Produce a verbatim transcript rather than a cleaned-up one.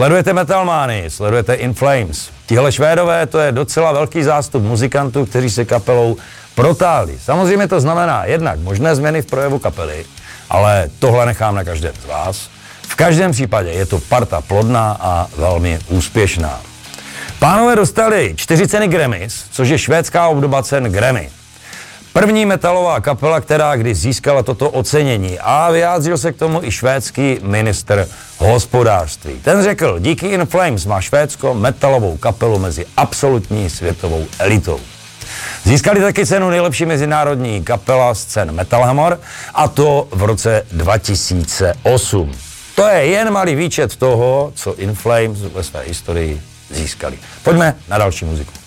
Sledujete Metalmány, sledujete In Flames. Tihle Švédové, to je docela velký zástup muzikantů, kteří se kapelou protáhli. Samozřejmě to znamená jednak možné změny v projevu kapely, ale tohle nechám na každém z vás. V každém případě je to parta plodná a velmi úspěšná. Pánové dostali čtyři ceny Grammys, což je švédská obdoba cen Grammy. První metalová kapela, která kdy získala toto ocenění, a vyjádřil se k tomu i švédský ministr hospodářství. Ten řekl, díky In Flames má Švédsko metalovou kapelu mezi absolutní světovou elitou. Získali taky cenu nejlepší mezinárodní kapela z cen Metal Hammer, a to v roce dva tisíce osm. To je jen malý výčet toho, co In Flames ve své historii získali. Pojďme na další muziku.